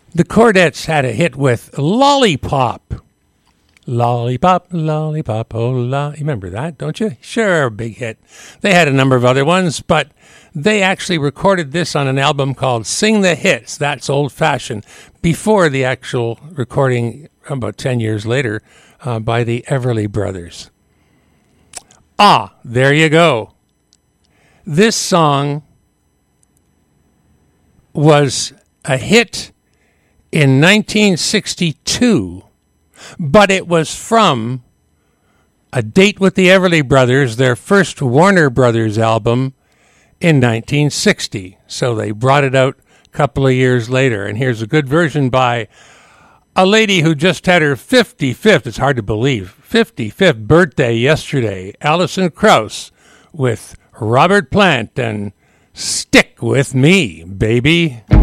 The Chordettes had a hit with Lollipop. Lollipop, lollipop, oh la. You remember that, don't you? Sure, big hit. They had a number of other ones, but they actually recorded this on an album called Sing the Hits. That's old-fashioned. Before the actual recording, about 10 years later, by the Everly Brothers. Ah, there you go. This song was a hit in 1962, but it was from A Date with the Everly Brothers, their first Warner Brothers album, in 1960. So they brought it out a couple of years later. And here's a good version by a lady who just had her 55th, it's hard to believe, 55th birthday yesterday, Alison Krauss, with Robert Plant and Stick With Me, Baby.